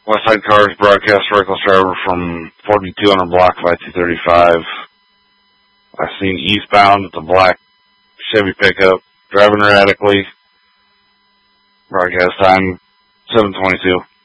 Westside Cars broadcast reckless driver from 4200 block 5235. I seen eastbound with the black Chevy pickup driving erratically. Broadcast time 7:22.